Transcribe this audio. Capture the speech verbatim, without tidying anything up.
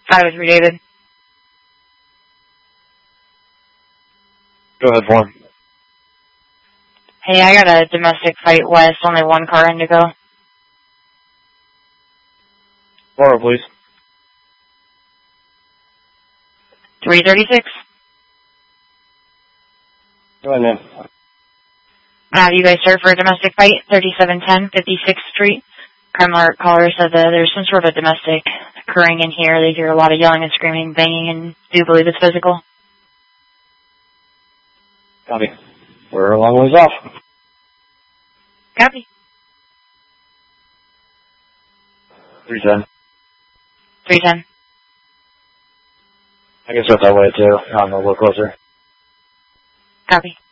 five oh three, David. Go ahead, Form. Hey, I got a domestic fight west, only one car in to go. Laura, please. three thirty-six. Go ahead, ma'am. Uh, you guys serve for a domestic fight, thirty-seven ten fifty-sixth Street. Crime alert caller said that there's some sort of domestic occurring in here. They hear a lot of yelling and screaming, banging, and do believe it's physical. Copy. We're a long ways off. Copy. three ten. three ten. I can start that way, too. I'm a little closer. Copy.